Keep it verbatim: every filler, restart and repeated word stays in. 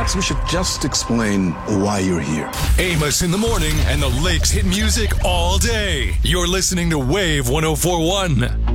Amos, you should just explain why you're here. Amos in the morning and the Lakes hit music all day. You're listening to Wave one oh four one.